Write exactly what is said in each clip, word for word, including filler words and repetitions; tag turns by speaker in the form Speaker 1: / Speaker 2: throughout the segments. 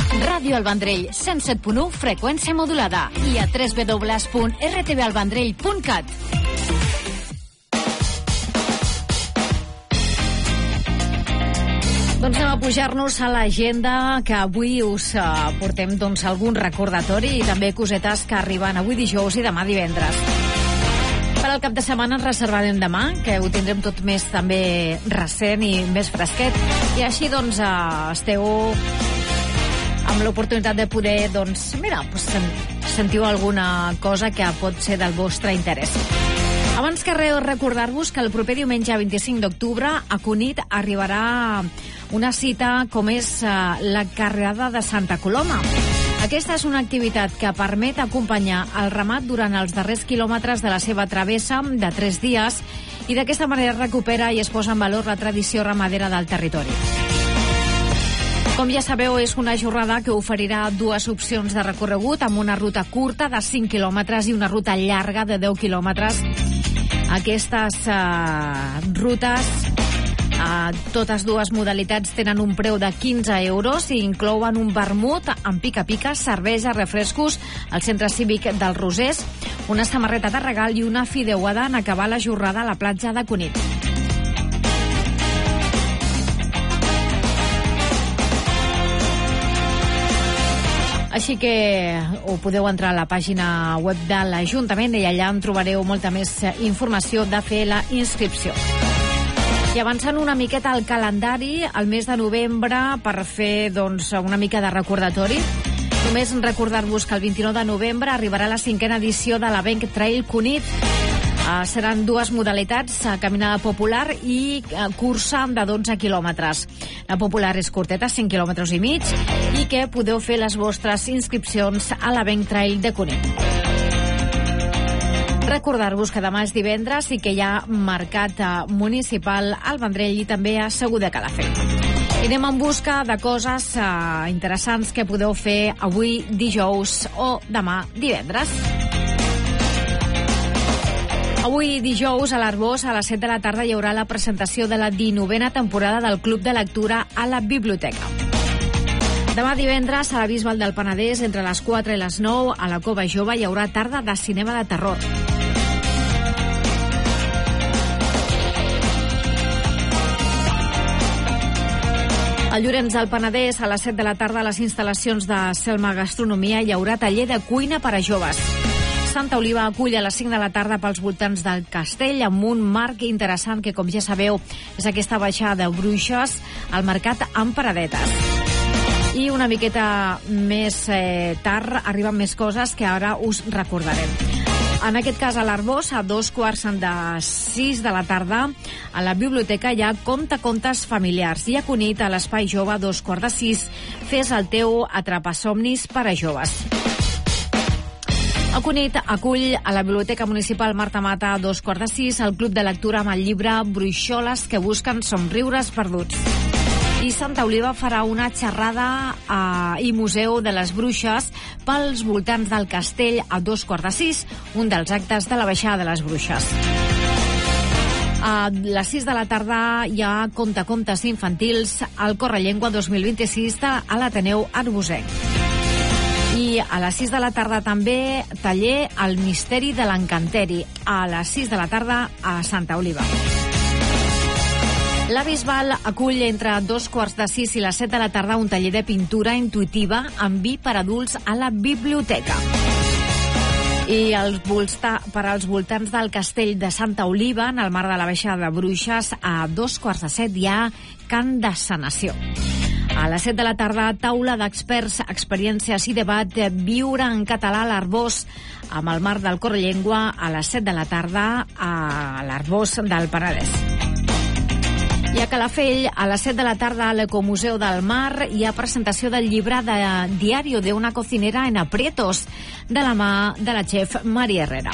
Speaker 1: Ràdio El Vendrell, cent set punt u, freqüència modulada, i a w w w punt r t v el vendrell punt cat. Doncs anem a pujar-nos a l'agenda, que avui us uh, portem doncs, algun recordatori i també cosetes que arriben avui dijous i demà divendres. Per al cap de setmana ens reservarem demà, que ho tindrem tot més també recent i més fresquet, i així doncs uh, esteu amb l'oportunitat de poder, doncs, mira, pues, sentiu alguna cosa que pot ser del vostre interès. Abans que res, recordar-vos que el proper diumenge vint-i-cinc d'octubre a Cunit arribarà una cita com és uh, la Carrerada de Santa Coloma. Aquesta és una activitat que permet acompanyar el ramat durant els darrers quilòmetres de la seva travessa de tres dies i d'aquesta manera recupera i es posa en valor la tradició ramadera del territori. Com ja sabeu, és una jornada que oferirà dues opcions de recorregut amb una ruta curta de cinc quilòmetres i una ruta llarga de deu quilòmetres. Aquestes uh, rutes, uh, totes dues modalitats, tenen un preu de quinze euros i inclouen un vermut amb pica-pica, cervesa, refrescos, al centre cívic dels Rosers, una samarreta de regal i una fideuada en acabar la jornada a la platja de Cunit. Així que ho podeu entrar a la pàgina web de l'Ajuntament i allà en trobareu molta més informació de fer la inscripció. I avançant una miqueta al calendari, el mes de novembre, per fer doncs, una mica de recordatori, només recordar-vos que el vint-i-nou de novembre arribarà la cinquena edició de l'Avenc Trail Cunit. Uh, seran dues modalitats, uh, caminada popular i uh, cursa de dotze quilòmetres. La popular és curteta, cinc quilòmetres i mig, i que podeu fer les vostres inscripcions a l'Avenc Trail de Cunit. Recordar-vos que demà és divendres i que hi ha mercat uh, municipal al Vendrell i també a Segur de Calafell. I anem en busca de coses uh, interessants que podeu fer avui dijous o demà divendres. Avui dijous a l'Arbós a les set de la tarda hi haurà la presentació de la dinovena temporada del Club de Lectura a la Biblioteca. Demà divendres a la Bisbal del Penedès entre les quatre i les nou a la Cova Jove hi haurà tarda de cinema de terror. A Llorenç del Penedès a les set de la tarda a les instal·lacions de Selma Gastronomia hi haurà taller de cuina per a joves. Santa Oliva acull a les cinc de la tarda pels voltants del castell amb un marc interessant que, com ja sabeu, és aquesta baixada de bruixes al mercat amb paradetes. I una miqueta més eh, tard arriben més coses que ara us recordarem. En aquest cas a l'Arbós, a dos quarts de sis de la tarda, a la biblioteca hi ha Contacontes familiars i a Cunit, a l'Espai Jove, a dos quarts de sis, fes el teu atrapasomnis per a joves. A Cunit acull a la Biblioteca Municipal Marta Mata a dos quarts de sis el Club de Lectura amb el llibre Bruixoles que busquen somriures perduts. I Santa Oliva farà una xerrada eh, i museu de les bruixes pels voltants del castell a dos quarts de sis, un dels actes de la baixada de les bruixes. A les sis de la tarda hi ha contacontes infantils al Correllengua dos mil vint-i-sis a l'Ateneu Arbosenc. I a les sis de la tarda també taller El misteri de l'encanteri, a les sis de la tarda a Santa Oliva. La Bisbal acull entre dos quarts de sis i les set de la tarda un taller de pintura intuitiva amb vi per adults a la biblioteca. I els volta, per als voltants del castell de Santa Oliva, en el marc de la baixada de bruixes, a dos quarts de set hi ha cant de sanació. A les set de la tarda, taula d'experts, experiències i debat, viure en català a l'Arbós, amb el marc del Correllengua, a les set de la tarda a l'Arbós del Penedès. I a Calafell, a les set de la tarda, a l'Ecomuseu del Mar, hi ha presentació del llibre de Diario de una cocinera en aprietos, de la mà de la xef Maria Herrera.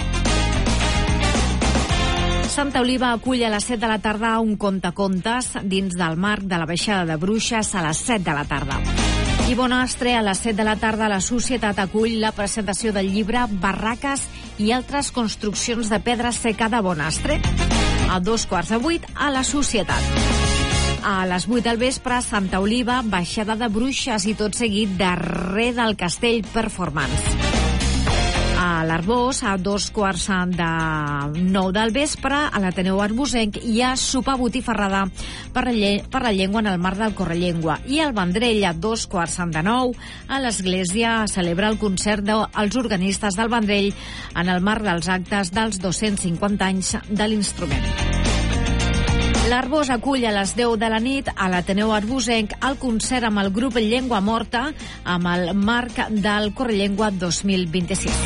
Speaker 1: Santa Oliva acull a les set de la tarda un contacontes dins del marc de la baixada de bruixes a les set de la tarda. I Bonastre, a les set de la tarda, la Societat acull la presentació del llibre Barraques i altres construccions de pedra seca de Bonastre, a dos quarts de vuit a la Societat. A les vuit del vespre, Santa Oliva, baixada de bruixes i tot seguit darrer del Castell Performance. A l'Arbós, a dos quarts de nou del vespre, a l'Ateneu Arbosenc, hi ha sopar botifarrada per la, lle per la llengua en el marc del Correllengua. I al Vendrell, a dos quarts de nou, a l'Església celebra el concert dels organistes del Vendrell en el marc dels actes dels dos-cents cinquanta anys de l'instrument. L'Arbós acull a les deu de la nit a l'Ateneu Arbosenc el concert amb el grup Llengua Morta amb el marc del Correllengua dos mil vint-i-sis.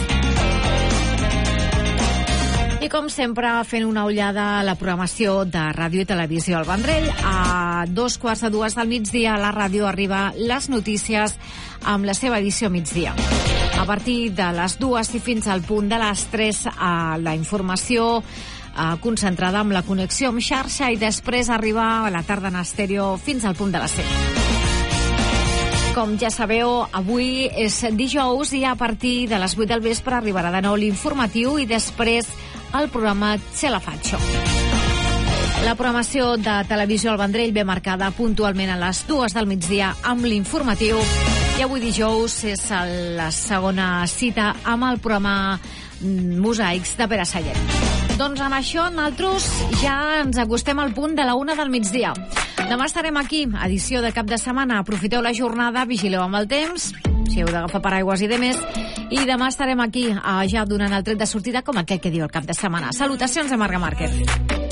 Speaker 1: I com sempre, fent una ullada a la programació de Ràdio i Televisió al Vendrell. A dos quarts de dues del migdia a la ràdio arriba les notícies amb la seva edició migdia. A partir de les dues i fins al punt de les tres, a la informació eh, concentrada amb la connexió amb xarxa, i després arriba a la tarda en estèreo fins al punt de les set. Com ja sabeu, avui és dijous i a partir de les vuit del vespre arribarà de nou l'informatiu i després el programa Ce la faccio. La programació de Televisió al Vendrell ve marcada puntualment a les dues del migdia amb l'informatiu, i avui dijous és la segona cita amb el programa Mosaics de Pere Sallet. Doncs amb això nosaltres ja ens acostem al punt de la una del migdia. Demà estarem aquí, edició de cap de setmana. Aprofiteu la jornada, vigileu amb el temps, si heu d'agafar paraigües i demés, i demà estarem aquí, ja donant el tret de sortida com aquell que diu el cap de setmana. Salutacions de Marga Márquez.